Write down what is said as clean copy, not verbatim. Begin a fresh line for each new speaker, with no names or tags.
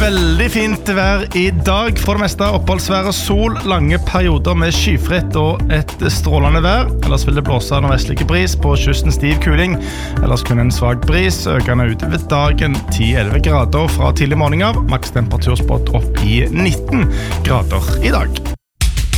veldig fint vær I dag. For det meste oppholdsvær og sol, lange perioder med skyfritt og et strålende vær. Ellers vil det blåse nordvestlig bris på kysten stiv kuling. Ellers kun en svag bris, økende utover dagen 10-11 grader fra tidlig morgen av. Maks temperaturspott opp I 19 grader I dag.